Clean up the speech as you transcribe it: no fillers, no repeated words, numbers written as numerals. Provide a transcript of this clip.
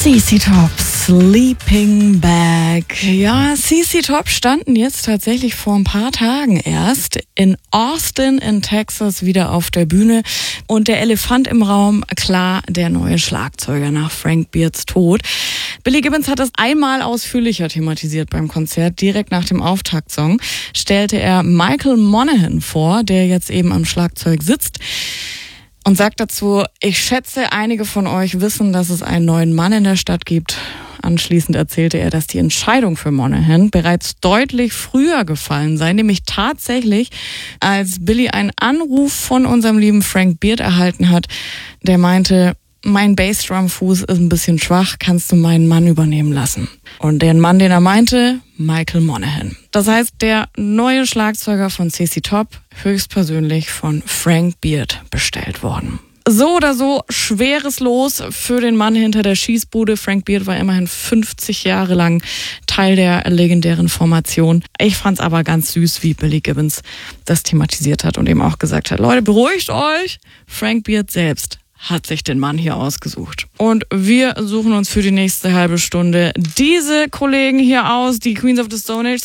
CC Top, Sleeping Bag. Ja, CC Top standen jetzt tatsächlich vor ein paar Tagen erst in Austin in Texas wieder auf der Bühne. Und der Elefant im Raum, klar, der neue Schlagzeuger nach Frank Beards Tod. Billy Gibbons hat das einmal ausführlicher thematisiert beim Konzert. Direkt nach dem Auftaktsong stellte er Michael Monaghan vor, der jetzt eben am Schlagzeug sitzt. Und sagt dazu, ich schätze, einige von euch wissen, dass es einen neuen Mann in der Stadt gibt. Anschließend erzählte er, dass die Entscheidung für Monaghan bereits deutlich früher gefallen sei, nämlich tatsächlich, als Billy einen Anruf von unserem lieben Frank Beard erhalten hat, der meinte, mein Bassdrum-Fuß ist ein bisschen schwach, kannst du meinen Mann übernehmen lassen? Und den Mann, den er meinte, Michael Monaghan. Das heißt, der neue Schlagzeuger von CC Top, höchstpersönlich von Frank Beard bestellt worden. So oder so, schweres Los für den Mann hinter der Schießbude. Frank Beard war immerhin 50 Jahre lang Teil der legendären Formation. Ich fand's aber ganz süß, wie Billy Gibbons das thematisiert hat und eben auch gesagt hat, Leute, beruhigt euch, Frank Beard selbst hat sich den Mann hier ausgesucht. Und wir suchen uns für die nächste halbe Stunde diese Kollegen hier aus, die Queens of the Stone Age,